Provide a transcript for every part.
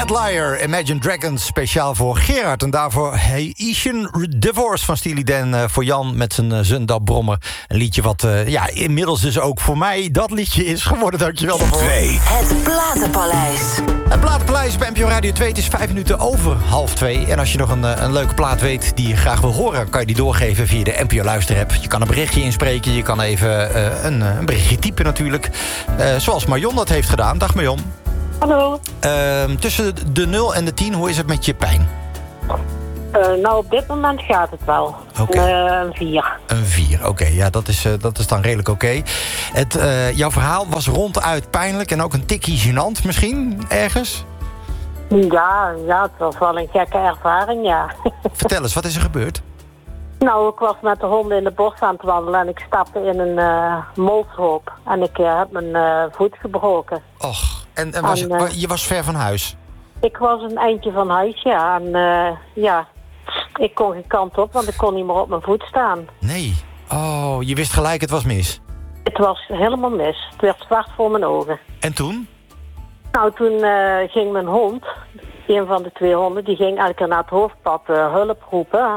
Bad Liar, Imagine Dragons, speciaal voor Gerard. En daarvoor Haitian Divorce van Steely Dan voor Jan met zijn Zundap-brommer. Een liedje wat inmiddels dus ook voor mij dat liedje is geworden. Dankjewel daarvoor. Het Platenpaleis. Het Platenpaleis bij NPO Radio 2. Het is 5 minuten over 1:30. En als je nog een leuke plaat weet die je graag wil horen, kan je die doorgeven via de NPO Luisterapp. Je kan een berichtje inspreken. Je kan even een berichtje typen natuurlijk. Zoals Marion dat heeft gedaan. Dag Marion. Hallo. Tussen de 0 en de 10, hoe is het met je pijn? Nou, op dit moment gaat het wel. Oké. Een 4. Een 4, oké. Ja, dat is dan redelijk oké. Jouw verhaal was ronduit pijnlijk en ook een tikkie gênant misschien, ergens? Ja, het was wel een gekke ervaring, ja. Vertel eens, wat is er gebeurd? Nou, ik was met de honden in de bos aan het wandelen en ik stapte in een molshoop. En ik heb mijn voet gebroken. Och, en je was ver van huis? Ik was een eindje van huis, ja. En ik kon geen kant op, want ik kon niet meer op mijn voet staan. Nee. Oh, je wist gelijk het was mis. Het was helemaal mis. Het werd zwart voor mijn ogen. En toen? Nou, toen ging mijn hond, een van de 2 honden, die ging elke keer naar het hoofdpad hulp roepen.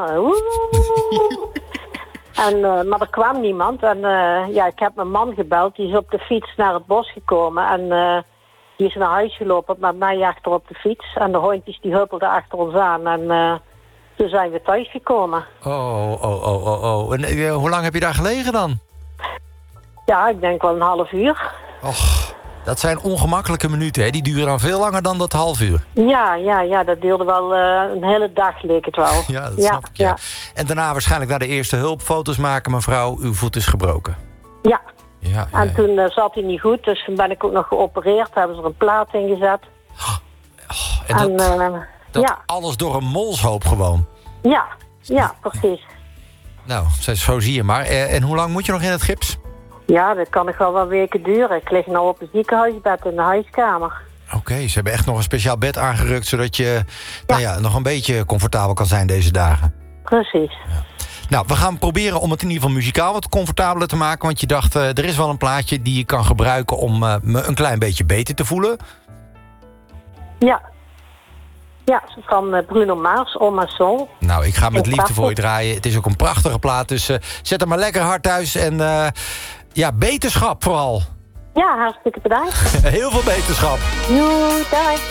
Maar er kwam niemand. En ik heb mijn man gebeld. Die is op de fiets naar het bos gekomen. En die is naar huis gelopen met mij achter op de fiets. En de hondjes die huppelden achter ons aan. En toen zijn we thuis gekomen. Oh. En hoe lang heb je daar gelegen dan? Ja, ik denk wel een half uur. Och, dat zijn ongemakkelijke minuten, hè? Die duren dan veel langer dan dat half uur. Ja, dat duurde wel een hele dag, leek het wel. Ja, dat snap ik, ja. En daarna waarschijnlijk naar de eerste hulp, foto's maken. Mevrouw, uw voet is gebroken. Ja. En toen zat hij niet goed, dus toen ben ik ook nog geopereerd. Hebben ze er een plaat in gezet. En dat alles door een molshoop gewoon. Ja, precies. Nou, zo zie je maar. En hoe lang moet je nog in het gips? Ja, dat kan nog wel wat weken duren. Ik lig nou op een ziekenhuisbed in de huiskamer. Oké, ze hebben echt nog een speciaal bed aangerukt, zodat je nog een beetje comfortabel kan zijn deze dagen. Precies. Ja. Nou, we gaan proberen om het in ieder geval muzikaal wat comfortabeler te maken. Want je dacht, er is wel een plaatje die je kan gebruiken om me een klein beetje beter te voelen. Ja, van Bruno Mars, On My Soul. Nou, ik ga met liefde voor je draaien. Het is ook een prachtige plaat, dus zet hem maar lekker hard thuis. En beterschap vooral. Ja, hartstikke bedankt. Heel veel beterschap. Doei, dag.